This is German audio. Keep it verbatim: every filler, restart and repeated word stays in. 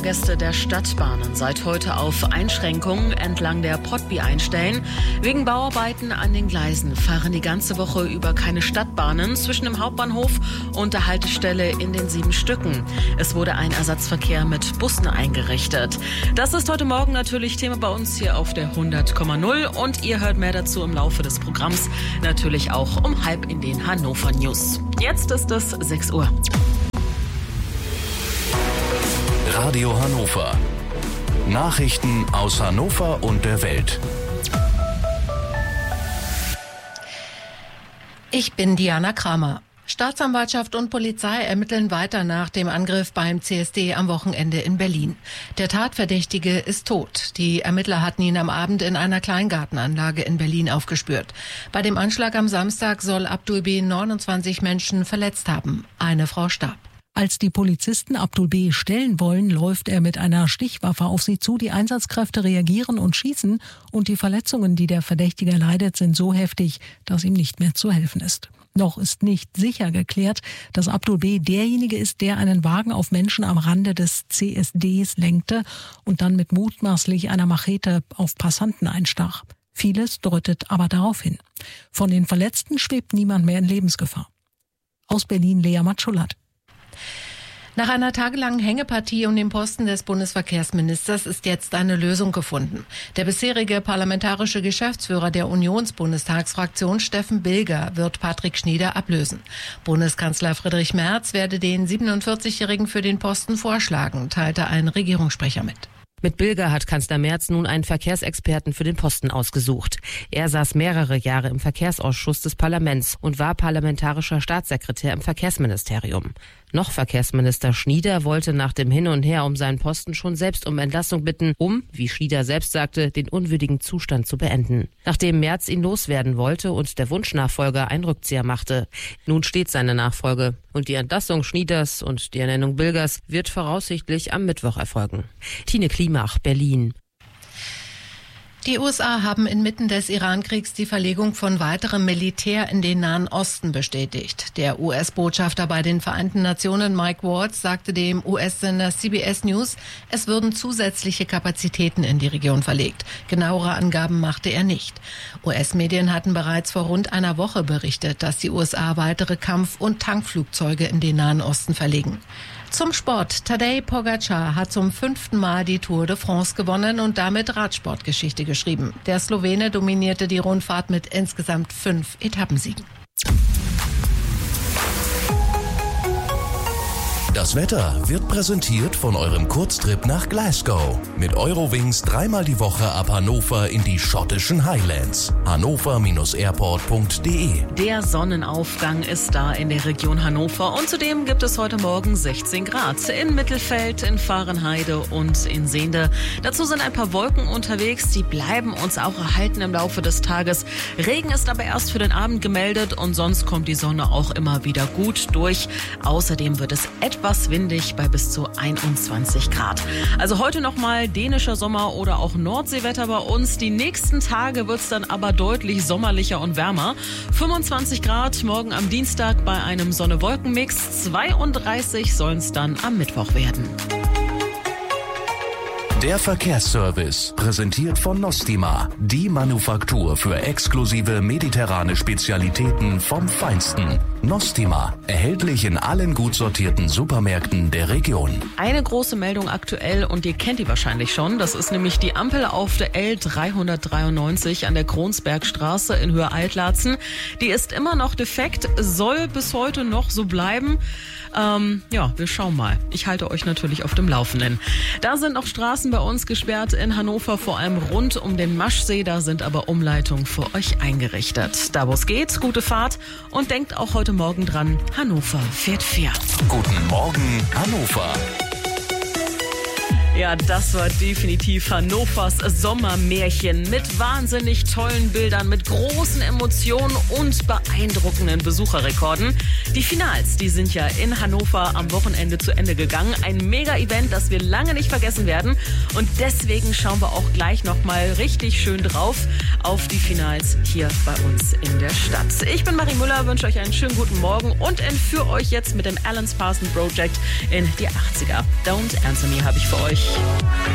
Gäste der Stadtbahnen seit heute auf Einschränkungen entlang der Potby einstellen. Wegen Bauarbeiten an den Gleisen fahren die ganze Woche über keine Stadtbahnen zwischen dem Hauptbahnhof und der Haltestelle in den sieben Stücken. Es wurde ein Ersatzverkehr mit Bussen eingerichtet. Das ist heute Morgen natürlich Thema bei uns hier auf der hundert Komma null und ihr hört mehr dazu im Laufe des Programms, natürlich auch um halb in den Hannover News. Jetzt ist es sechs Uhr. Radio Hannover. Nachrichten aus Hannover und der Welt. Ich bin Diana Kramer. Staatsanwaltschaft und Polizei ermitteln weiter nach dem Angriff beim C S D am Wochenende in Berlin. Der Tatverdächtige ist tot. Die Ermittler hatten ihn am Abend in einer Kleingartenanlage in Berlin aufgespürt. Bei dem Anschlag am Samstag soll Abdul B. neunundzwanzig Menschen verletzt haben. Eine Frau starb. Als die Polizisten Abdul B. stellen wollen, läuft er mit einer Stichwaffe auf sie zu. Die Einsatzkräfte reagieren und schießen und die Verletzungen, die der Verdächtige leidet, sind so heftig, dass ihm nicht mehr zu helfen ist. Noch ist nicht sicher geklärt, dass Abdul B. derjenige ist, der einen Wagen auf Menschen am Rande des C S Ds lenkte und dann mit mutmaßlich einer Machete auf Passanten einstach. Vieles deutet aber darauf hin. Von den Verletzten schwebt niemand mehr in Lebensgefahr. Aus Berlin Lea Matschulat. Nach einer tagelangen Hängepartie um den Posten des Bundesverkehrsministers ist jetzt eine Lösung gefunden. Der bisherige parlamentarische Geschäftsführer der Unionsbundestagsfraktion Steffen Bilger wird Patrick Schnieder ablösen. Bundeskanzler Friedrich Merz werde den siebenundvierzigjährigen für den Posten vorschlagen, teilte ein Regierungssprecher mit. Mit Bilger hat Kanzler Merz nun einen Verkehrsexperten für den Posten ausgesucht. Er saß mehrere Jahre im Verkehrsausschuss des Parlaments und war parlamentarischer Staatssekretär im Verkehrsministerium. Noch Verkehrsminister Schnieder wollte nach dem Hin und Her um seinen Posten schon selbst um Entlassung bitten, um, wie Schnieder selbst sagte, den unwürdigen Zustand zu beenden. Nachdem Merz ihn loswerden wollte und der Wunschnachfolger einen Rückzieher machte. Nun steht seine Nachfolge. Und die Entlassung Schnieders und die Ernennung Bilgers wird voraussichtlich am Mittwoch erfolgen. Tine Klimach, Berlin. Die U S A haben inmitten des Iran-Kriegs die Verlegung von weiterem Militär in den Nahen Osten bestätigt. Der U S-Botschafter bei den Vereinten Nationen Mike Waltz sagte dem U S-Sender C B S News, es würden zusätzliche Kapazitäten in die Region verlegt. Genauere Angaben machte er nicht. U S-Medien hatten bereits vor rund einer Woche berichtet, dass die U S A weitere Kampf- und Tankflugzeuge in den Nahen Osten verlegen. Zum Sport. Tadej Pogačar hat zum fünften Mal die Tour de France gewonnen und damit Radsportgeschichte geschrieben. Der Slowene dominierte die Rundfahrt mit insgesamt fünf Etappensiegen. Das Wetter wird präsentiert von eurem Kurztrip nach Glasgow. Mit Eurowings dreimal die Woche ab Hannover in die schottischen Highlands. hannover airport punkt de. Der Sonnenaufgang ist da in der Region Hannover und zudem gibt es heute Morgen sechzehn Grad in Mittelfeld, in Vahrenheide und in Sehnde. Dazu sind ein paar Wolken unterwegs, die bleiben uns auch erhalten im Laufe des Tages. Regen ist aber erst für den Abend gemeldet und sonst kommt die Sonne auch immer wieder gut durch. Außerdem wird es etwas etwas windig bei bis zu einundzwanzig Grad. Also heute nochmal dänischer Sommer oder auch Nordseewetter bei uns. Die nächsten Tage wird es dann aber deutlich sommerlicher und wärmer. fünfundzwanzig Grad morgen am Dienstag bei einem Sonne-Wolken-Mix. zweiunddreißig sollen es dann am Mittwoch werden. Der Verkehrsservice, präsentiert von Nostima, die Manufaktur für exklusive mediterrane Spezialitäten vom Feinsten. Nostima, erhältlich in allen gut sortierten Supermärkten der Region. Eine große Meldung aktuell und ihr kennt die wahrscheinlich schon. Das ist nämlich die Ampel auf der L dreihundertdreiundneunzig an der Kronsbergstraße in Höhe Altlatzen. Die ist immer noch defekt, soll bis heute noch so bleiben. Ähm, ja, wir schauen mal. Ich halte euch natürlich auf dem Laufenden. Da sind noch Straßen bei uns gesperrt in Hannover, vor allem rund um den Maschsee. Da sind aber Umleitungen für euch eingerichtet. Da wo es geht, gute Fahrt und denkt auch heute Morgen dran, Hannover fährt fair. Guten Morgen, Hannover. Ja, das war definitiv Hannovers Sommermärchen mit wahnsinnig tollen Bildern, mit großen Emotionen und beeindruckenden Besucherrekorden. Die Finals, die sind ja in Hannover am Wochenende zu Ende gegangen. Ein Mega-Event, das wir lange nicht vergessen werden. Und deswegen schauen wir auch gleich nochmal richtig schön drauf auf die Finals hier bei uns in der Stadt. Ich bin Marie Müller, wünsche euch einen schönen guten Morgen und entführe euch jetzt mit dem Alan Parsons Project in die achtziger. Don't Answer Me habe ich für euch.